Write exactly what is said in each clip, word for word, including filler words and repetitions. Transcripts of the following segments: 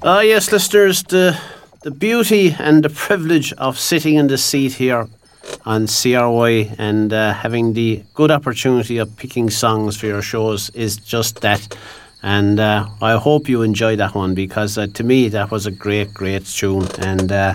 Ah, yes, listeners, the the beauty and the privilege of sitting in the seat here on C R Y and uh, having the good opportunity of picking songs for your shows is just that. And uh, I hope you enjoy that one because uh, to me that was a great, great tune. And uh,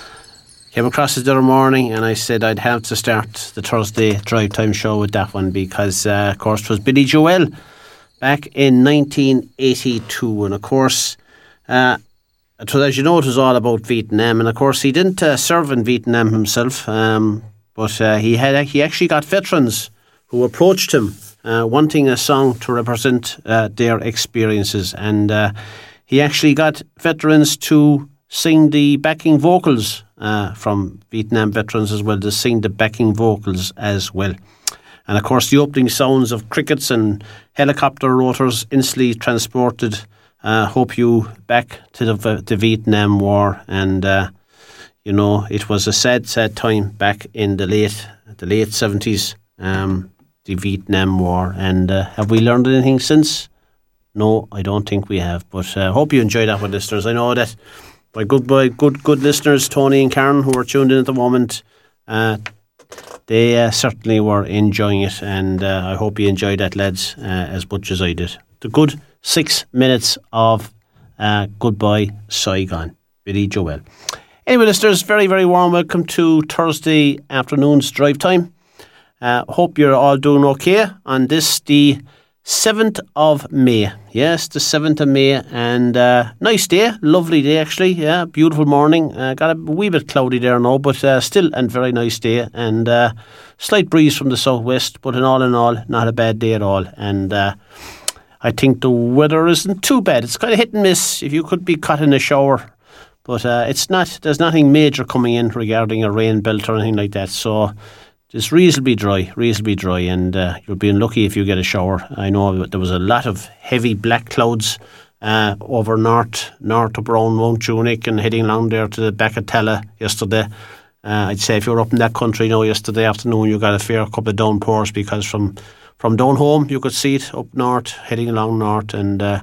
came across it the other morning and I said I'd have to start the Thursday Drive Time show with that one because, uh, of course, it was Billy Joel back in nineteen eighty-two. And, of course, uh, it was, as you know, it was all about Vietnam. And, of course, he didn't uh, serve in Vietnam himself, um, but uh, he had he actually got veterans who approached him uh, wanting a song to represent uh, their experiences. And uh, he actually got veterans to sing the backing vocals uh, from Vietnam veterans as well, to sing the backing vocals as well. And, of course, the opening sounds of crickets and helicopter rotors instantly transported Uh, hope you back to the, the Vietnam War, and uh, you know it was a sad, sad time back in the late the late seventies, um, the Vietnam War. And uh, have we learned anything since? No, I don't think we have. But uh, hope you enjoyed that one, listeners. I know that my good boy, good good listeners, Tony and Karen, who are tuned in at the moment, uh, they uh, certainly were enjoying it, and uh, I hope you enjoyed that, lads, uh, as much as I did. The good six minutes of uh, Goodbye Saigon, Billy Joel. Anyway, listeners, very, very warm welcome to Thursday afternoon's Drive Time. Uh, hope you're all doing okay on this, the seventh of May. Yes, the seventh of May, and uh, nice day, lovely day actually. Yeah, beautiful morning. Uh, got a wee bit cloudy there now, but uh, still a very nice day, and uh, slight breeze from the southwest, but in all in all, not a bad day at all. And uh, I think the weather isn't too bad. It's kind of hit and miss. If you could be caught in a shower, but uh, it's not. There's nothing major coming in regarding a rain belt or anything like that. So it's reasonably dry, reasonably dry, and uh, you'll be unlucky if you get a shower. I know there was a lot of heavy black clouds uh, over north, north up around Mount Junic and heading along there to the back of Tella yesterday. Uh, I'd say if you were up in that country, you know, yesterday afternoon, you got a fair couple of downpours because from From down home, you could see it up north, heading along north, and uh,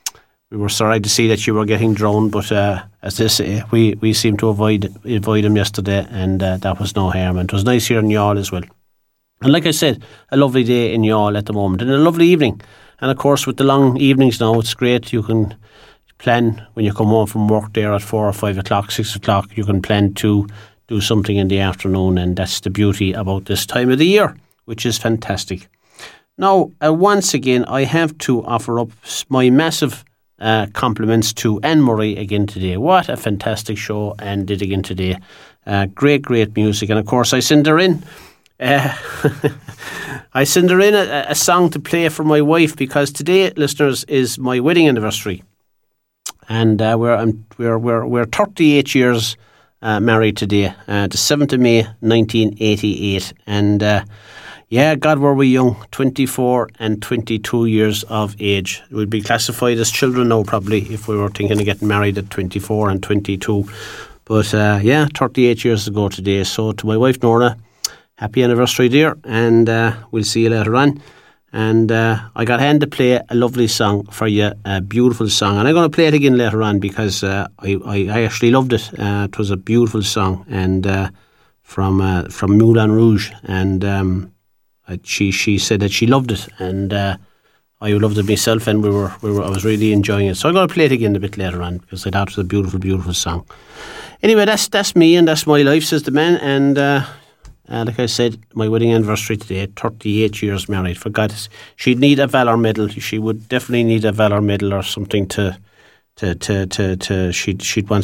we were sorry to see that you were getting drowned, but uh, as they say, we, we seemed to avoid avoid them yesterday, and uh, that was no harm. And it was nice here in Youghal as well. And like I said, a lovely day in Youghal at the moment, and a lovely evening. And of course, with the long evenings now, it's great. You can plan when you come home from work there at four or five o'clock, six o'clock. You can plan to do something in the afternoon, and that's the beauty about this time of the year, which is fantastic. Now, uh, once again, I have to offer up my massive uh, compliments to Anne Murray again today. What a fantastic show Anne did again today. Uh, great, great music. And of course, I send her in. Uh, I send her in a, a song to play for my wife because today, listeners, is my wedding anniversary. And uh, we're, um, we're, we're, we're thirty-eight years uh, married today, uh, the seventh of May, nineteen eighty-eight. And uh, yeah, God, were we young, twenty-four and twenty-two years of age. We'd be classified as children now probably if we were thinking of getting married at twenty-four and twenty-two. But uh, yeah, thirty-eight years ago today. So to my wife Norna, happy anniversary, dear, and uh, we'll see you later on. And uh, I got hand to play a lovely song for you, a beautiful song. And I'm going to play it again later on because uh, I, I, I actually loved it. Uh, it was a beautiful song, and uh, from uh, from Moulin Rouge, and um, She she said that she loved it, and uh, I loved it myself, and we were we were I was really enjoying it. So I'm going to play it again a bit later on because I thought it was a beautiful, beautiful song. Anyway, that's that's me and that's my life, says the man. And uh, uh, like I said, my wedding anniversary today, thirty-eight years married. For God, she'd need a Valor Medal. She would definitely need a Valor Medal or something to to to to, to she'd she'd want